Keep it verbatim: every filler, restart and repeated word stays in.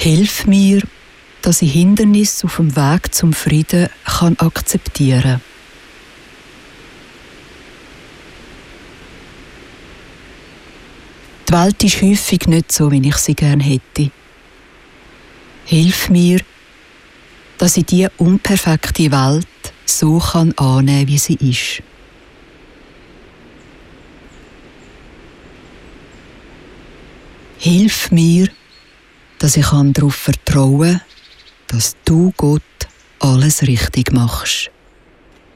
Hilf mir, dass ich Hindernisse auf dem Weg zum Frieden kann akzeptieren. Die Welt ist häufig nicht so, wie ich sie gerne hätte. Hilf mir, dass ich diese unperfekte Welt so kann annehmen kann, wie sie ist. Hilf mir, dass ich darauf vertrauen kann, dass du, Gott, alles richtig machst.